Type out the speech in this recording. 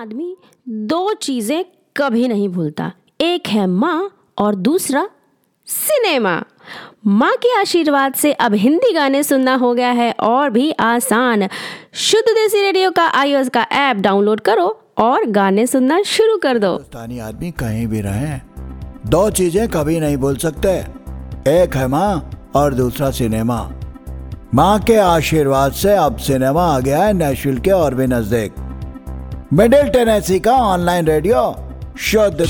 आदमी दो चीजें कभी नहीं भूलता, एक है माँ और दूसरा सिनेमा। माँ के आशीर्वाद से अब हिंदी गाने सुनना हो गया है और भी आसान। शुद्ध देसी रेडियो का iOS का ऐप डाउनलोड करो और गाने सुनना शुरू कर दो। हिंदुस्तानी आदमी कहीं भी रहे, दो चीजें कभी नहीं भूल सकते, एक है माँ और दूसरा सिनेमा। माँ के आशीर्वाद से अब सिनेमा आ गया है नेशविल के और भी नजदीक। मिडिल टेनेसी का ऑनलाइन रेडियो शुद्ध